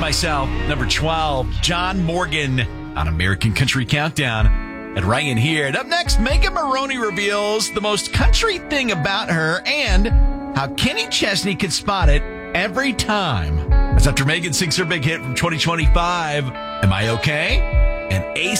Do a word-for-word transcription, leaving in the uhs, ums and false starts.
Myself, number twelve, John Morgan on American Country Countdown at Ryan here. And up next, Megan Maroney reveals the most country thing about her and how Kenny Chesney could spot it every time. That's after Megan sings her big hit from twenty twenty-five, Am I Okay? And Ace